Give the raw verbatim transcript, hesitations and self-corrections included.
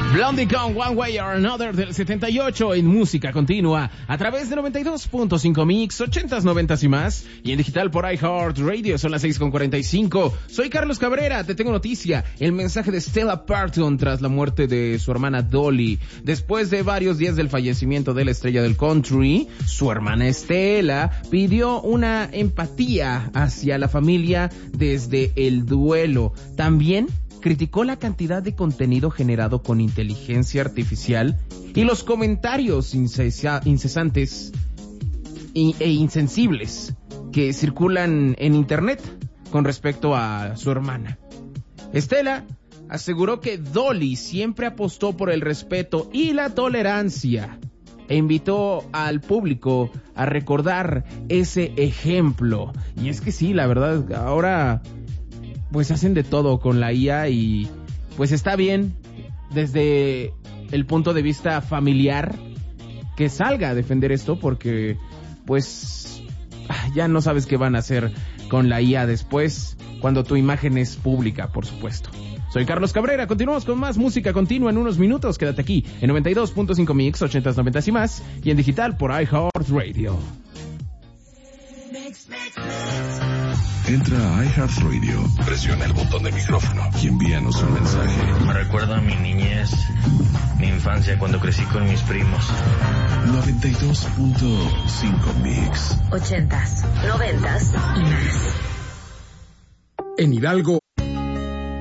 Blondie con One Way or Another del setenta y ocho en música continua a través de noventa y dos punto cinco Mix, ochentas, noventas y más, y en digital por iHeartRadio. Son las seis con cuarenta y cinco. Soy Carlos Cabrera, te tengo noticia. El mensaje de Stella Parton tras la muerte de su hermana Dolly. Después de varios días del fallecimiento de la estrella del country, su hermana Stella pidió una empatía hacia la familia desde el duelo. También criticó la cantidad de contenido generado con inteligencia artificial y los comentarios incesa- incesantes e, e insensibles que circulan en internet con respecto a su hermana. Stella aseguró que Dolly siempre apostó por el respeto y la tolerancia e invitó al público a recordar ese ejemplo. Y es que sí, la verdad, ahora pues hacen de todo con la I A y pues está bien desde el punto de vista familiar que salga a defender esto, porque pues ya no sabes qué van a hacer con la I A después cuando tu imagen es pública, por supuesto. Soy Carlos Cabrera, continuamos con más música continua en unos minutos. Quédate aquí en noventa y dos punto cinco Mix, ochentas, noventas y más, y en digital por iHeartRadio. Entra a iHeartRadio, presiona el botón de micrófono y envíanos un mensaje. Me recuerda a mi niñez, mi infancia cuando crecí con mis primos. noventa y dos punto cinco Mix. Ochentas, noventas y más. En Hidalgo